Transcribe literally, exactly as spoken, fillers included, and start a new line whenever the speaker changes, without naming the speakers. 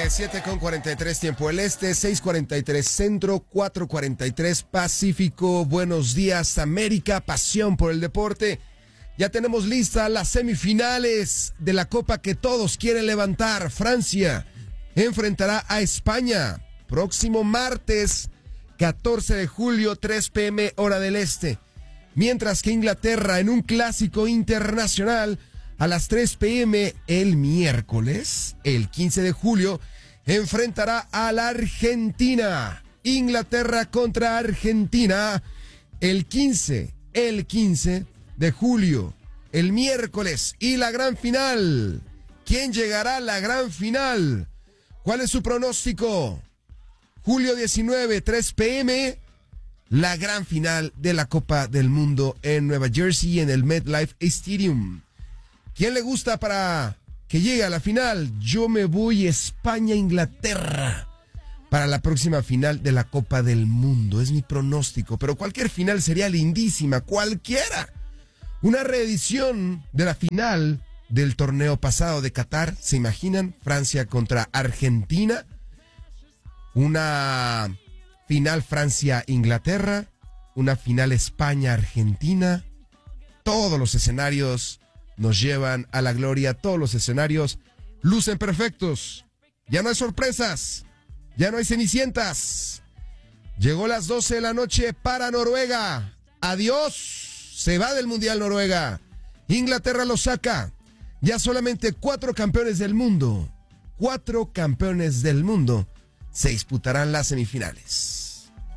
siete con cuarenta y tres tiempo del este, seis cuarenta y tres centro, cuatro cuarenta y tres pacífico. Buenos días América, pasión por el deporte. Ya tenemos listas las semifinales de la copa que todos quieren levantar. Francia enfrentará a España próximo martes catorce de julio, tres pe eme hora del este. Mientras que Inglaterra en un clásico internacional a las tres pe eme el miércoles, el quince de julio, enfrentará a la Argentina. Inglaterra contra Argentina el quince, el quince de julio, el miércoles. Y la gran final. ¿Quién llegará a la gran final? ¿Cuál es su pronóstico? Julio diecinueve, tres pe eme, la gran final de la Copa del Mundo en Nueva Jersey en el MetLife Stadium. ¿Quién le gusta para que llegue a la final? Yo me voy a España-Inglaterra para la próxima final de la Copa del Mundo. Es mi pronóstico, pero cualquier final sería lindísima, cualquiera. Una reedición de la final del torneo pasado de Qatar, ¿se imaginan? Francia contra Argentina. Una final Francia-Inglaterra, una final España-Argentina. Todos los escenarios nos llevan a la gloria, todos los escenarios lucen perfectos. Ya no hay sorpresas, ya no hay cenicientas. Llegó las doce de la noche para Noruega. Adiós, se va del Mundial Noruega. Inglaterra lo saca. Ya solamente cuatro campeones del mundo, cuatro campeones del mundo se disputarán las semifinales.